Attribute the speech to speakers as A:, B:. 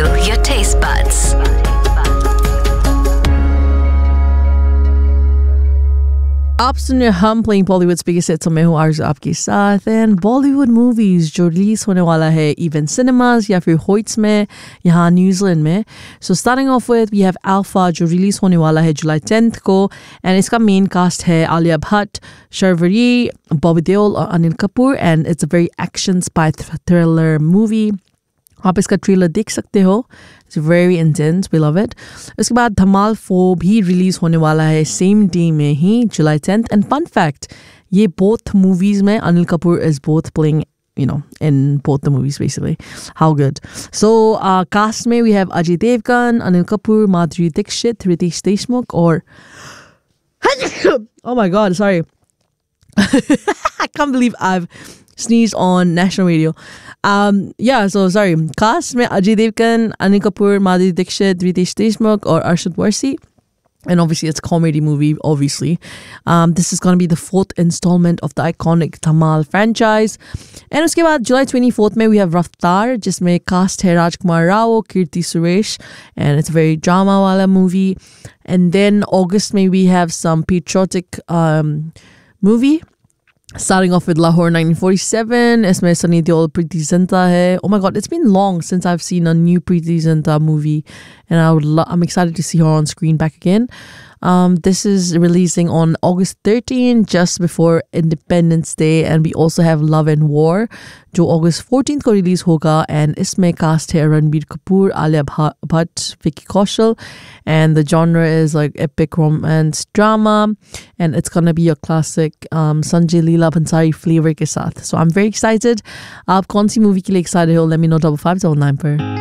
A: your taste buds.
B: आप सुन रहे हम प्लेइंग बॉलीवुड स्पीकर से तो मैं हूँ आरज़ू आपके साथ एंड बॉलीवुड मूवीज़ जो रिलीज़ होने वाला है इवन सिनेमाज या फिर होइट्स में यहाँ न्यूजीलैंड में. So starting of with we have alpha जो रिलीज़ होने वाला है जुलाई 10th को एंड इसका मेन कास्ट है आलिया भट्ट, शर्वरी, बॉबी देओल और Anil Kapoor and it's a very action spy thriller movie. आप इसका ट्रेलर देख सकते हो. It's very intense, we love it. उसके बाद धमाल 4 भी रिलीज़ होने वाला है सेम डे में ही जुलाई 10th. एंड फन फैक्ट, ये बोथ मूवीज़ में Anil Kapoor is both playing in both the movies basically. How good. So cast में we have Ajay Devgan, Anil Kapoor, Madhuri Dixit, Ritesh Deshmukh or oh my god, sorry. I can't believe I've sneezed on national radio. So sorry. Cast में Ajay Devgan, Anil Kapoor, Madhuri Dixit, Ritesh Deshmukh or Arshad Warsi. And obviously it's a comedy movie, obviously. This is going to be the 4th installment of the iconic Dhamal franchise. And uske baad July 24th mein we have Raftaar, jisme cast hai Rajkumar Rao, Kirti Suresh, and it's a very drama wala movie. And then August mein we have some patriotic movie. Starting off with Lahore 1947, इसमें Sunny Deol, Preeti Zinta hai. Oh my god, it's been long since I've seen a new Preeti Zinta movie, and I'm excited to see her on screen back again. This is releasing on August 13, just before Independence Day, and we also have Love and War, जो August 14th को release होगा, and इसमें cast है Ranbir Kapoor, Alia Bhatt, Vicky Kaushal, and the genre is like epic romance drama, and it's gonna be a classic Sanjay Leela Bhansali flavor के साथ. So I'm very excited. आप कौन सी movie के लिए excited हो? Let me know 5599 पर.